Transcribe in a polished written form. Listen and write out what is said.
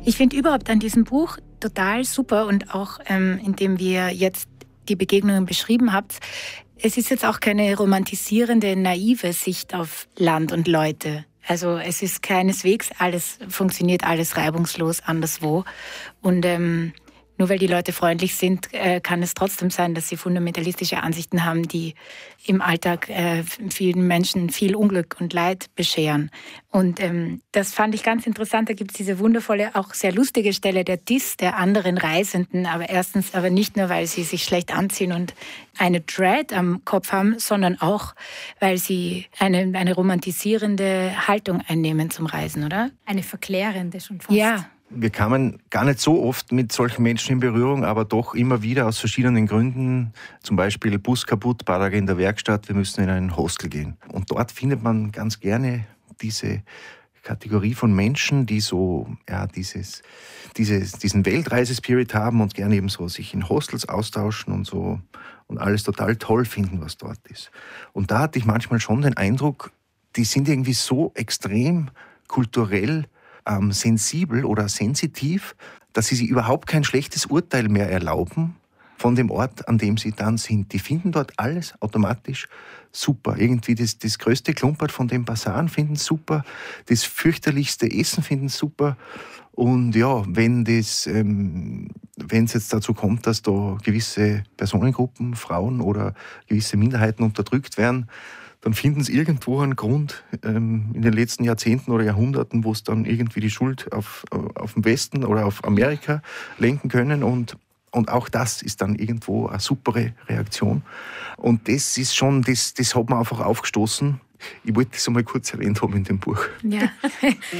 Ich finde überhaupt an diesem Buch total super und auch indem wir jetzt die Begegnungen beschrieben habt, es ist jetzt auch keine romantisierende, naive Sicht auf Land und Leute. Also es ist keineswegs funktioniert alles reibungslos anderswo. Und nur weil die Leute freundlich sind, kann es trotzdem sein, dass sie fundamentalistische Ansichten haben, die im Alltag vielen Menschen viel Unglück und Leid bescheren. Und das fand ich ganz interessant. Da gibt es diese wundervolle, auch sehr lustige Stelle, der Diss der anderen Reisenden. Aber nicht nur, weil sie sich schlecht anziehen und eine Dread am Kopf haben, sondern auch, weil sie eine romantisierende Haltung einnehmen zum Reisen, oder? Eine verklärende schon fast. Ja. Wir kamen gar nicht so oft mit solchen Menschen in Berührung, aber doch immer wieder aus verschiedenen Gründen. Zum Beispiel Bus kaputt, paar Tage in der Werkstatt, wir müssen in ein Hostel gehen. Und dort findet man ganz gerne diese Kategorie von Menschen, die so diesen Weltreisespirit haben und gerne eben so sich in Hostels austauschen und so und alles total toll finden, was dort ist. Und da hatte ich manchmal schon den Eindruck, die sind irgendwie so extrem kulturell sensibel oder sensitiv, dass sie sich überhaupt kein schlechtes Urteil mehr erlauben von dem Ort, an dem sie dann sind. Die finden dort alles automatisch super. Irgendwie das größte Klumpert von den Basaren finden super, das fürchterlichste Essen finden super. Und ja, wenn es jetzt dazu kommt, dass da gewisse Personengruppen, Frauen oder gewisse Minderheiten unterdrückt werden, dann finden sie irgendwo einen Grund in den letzten Jahrzehnten oder Jahrhunderten, wo es dann irgendwie die Schuld auf den Westen oder auf Amerika lenken können. Und auch das ist dann irgendwo eine supere Reaktion. Und das ist schon, das hat mir einfach aufgestoßen. Ich wollte das einmal kurz erwähnt haben in dem Buch. Ja,